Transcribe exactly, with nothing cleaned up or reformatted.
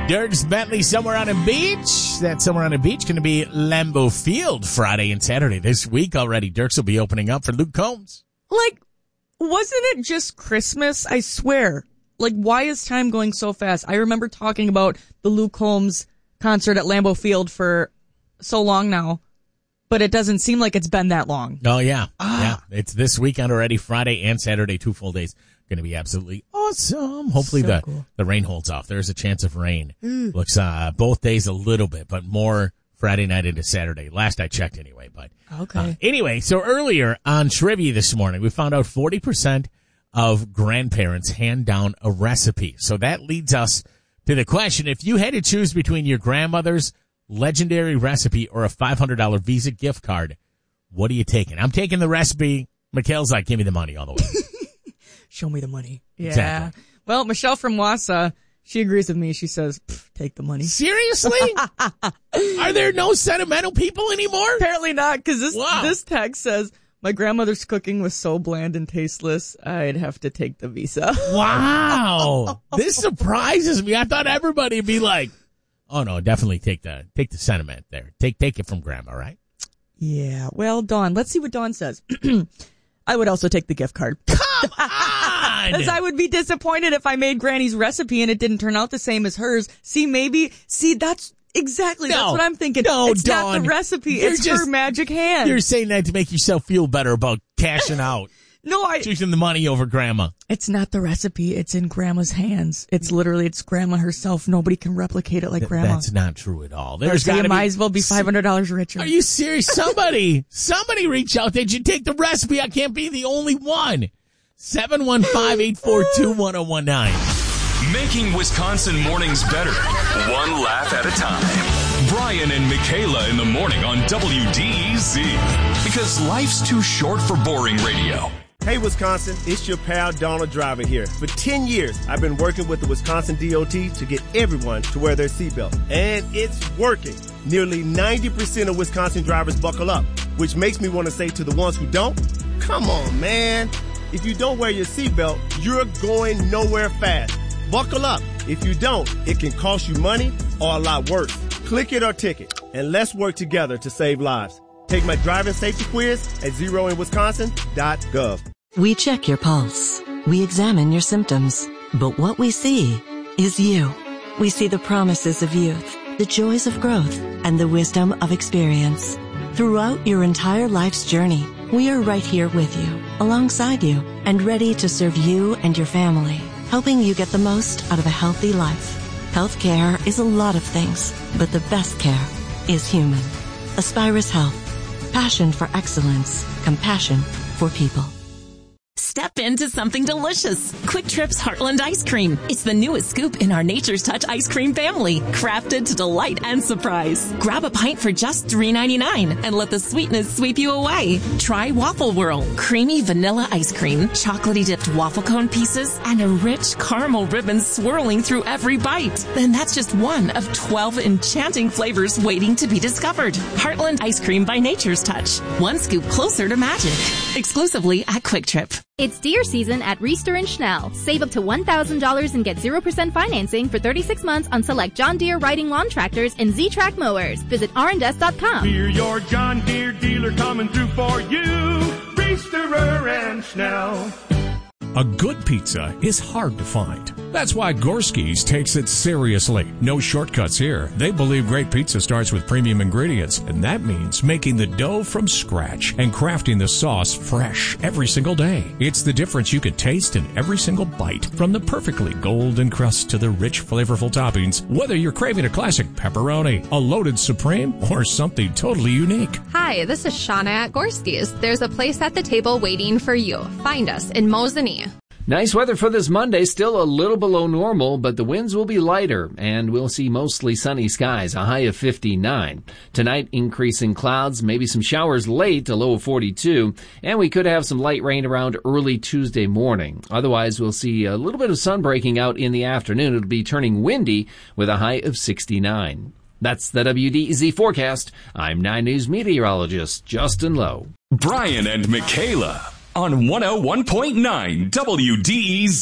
Dirks Bentley, Somewhere on a Beach. That Somewhere on a Beach going to be Lambeau Field Friday and Saturday this week already. Dirks will be opening up for Luke Combs. Like, wasn't it just Christmas? I swear. Like, why is time going so fast? I remember talking about the Luke Combs concert at Lambeau Field for so long now, but it doesn't seem like it's been that long. Oh, yeah. Ah. Yeah. It's this weekend already, Friday and Saturday, two full days. Going to be absolutely awesome. Hopefully So the, cool. the rain holds off. There's a chance of rain. Mm. Looks uh, both days a little bit, but more Friday night into Saturday. Last I checked anyway. But Okay. uh, anyway, so earlier on Trivia this morning, we found out forty percent of grandparents hand down a recipe. So that leads us to the question, if you had to choose between your grandmother's legendary recipe or a five hundred dollars Visa gift card, what are you taking? I'm taking the recipe. Mikhail's like, give me the money all the way. Show me the money. Yeah. Exactly. Well, Michelle from Wausau, she agrees with me. She says, take the money. Seriously? Are there no sentimental people anymore? Apparently not, because this, Wow. this text says, my grandmother's cooking was so bland and tasteless, I'd have to take the Visa. Wow. This surprises me. I thought everybody would be like, oh no, definitely take the take the sentiment there. Take take it from grandma, right? Yeah. Well, Dawn, let's see what Dawn says. I would also take the gift card. Come on. Because I would be disappointed if I made Granny's recipe and it didn't turn out the same as hers. See, maybe, see, that's exactly, No. that's what I'm thinking. No, it's not Dawn. the recipe, You're it's just- her magic hand. You're saying that to make yourself feel better about cashing out. No, I, Choosing the money over grandma. it's not the recipe, it's in Grandma's hands. It's literally, it's Grandma herself. Nobody can replicate it like Th- Grandma. That's not true at all. There's So got you to might be. as well be five hundred dollars richer. Are you serious? Somebody, somebody reach out. They should take the recipe. I can't be the only one. seven one five, eight four two, one oh one nine. Making Wisconsin mornings better, one laugh at a time. Brian and Michaela in the morning on W D E Z. Because life's too short for boring radio. Hey Wisconsin, it's your pal Donald Driver here. For ten years, I've been working with the Wisconsin D O T to get everyone to wear their seatbelt. And it's working. Nearly ninety percent of Wisconsin drivers buckle up, which makes me want to say to the ones who don't, come on, man. If you don't wear your seatbelt, you're going nowhere fast. Buckle up. If you don't, it can cost you money or a lot worse. Click it or ticket, and let's work together to save lives. Take my driving safety quiz at zero in wisconsin dot gov. We check your pulse. We examine your symptoms. But what we see is you. We see the promises of youth, the joys of growth, and the wisdom of experience. Throughout your entire life's journey, we are right here with you, alongside you, and ready to serve you and your family, helping you get the most out of a healthy life. Healthcare is a lot of things, but the best care is human. Aspirus Health. Passion for excellence. Compassion for people. Step into something delicious. Quick Trip's Heartland Ice Cream. It's the newest scoop in our Nature's Touch ice cream family, crafted to delight and surprise. Grab a pint for just three ninety-nine and let the sweetness sweep you away. Try Waffle Whirl, creamy vanilla ice cream, chocolatey dipped waffle cone pieces, and a rich caramel ribbon swirling through every bite. Then that's just one of twelve enchanting flavors waiting to be discovered. Heartland Ice Cream by Nature's Touch. One scoop closer to magic. Exclusively at Quick Trip. It's deer season at Reister and Schnell. Save up to one thousand dollars and get zero percent financing for thirty-six months on select John Deere riding lawn tractors and Z-Track mowers. Visit R and S dot com. Hear your John Deere dealer coming through for you. Reisterer and Schnell. A good pizza is hard to find. That's why Gorski's takes it seriously. No shortcuts here. They believe great pizza starts with premium ingredients, and that means making the dough from scratch and crafting the sauce fresh every single day. It's the difference you can taste in every single bite, from the perfectly golden crust to the rich, flavorful toppings, whether you're craving a classic pepperoni, a loaded supreme, or something totally unique. Hi, this is Shauna at Gorski's. There's a place at the table waiting for you. Find us in Mosinee. Nice weather for this Monday, still a little below normal, but the winds will be lighter, and we'll see mostly sunny skies, a high of fifty-nine. Tonight, increasing clouds, maybe some showers late, a low of forty-two, and we could have some light rain around early Tuesday morning. Otherwise, we'll see a little bit of sun breaking out in the afternoon. It'll be turning windy with a high of sixty-nine. That's the W D E Z forecast. I'm nine News meteorologist Justin Lowe. Brian and Michaela on one oh one point nine W D E Z.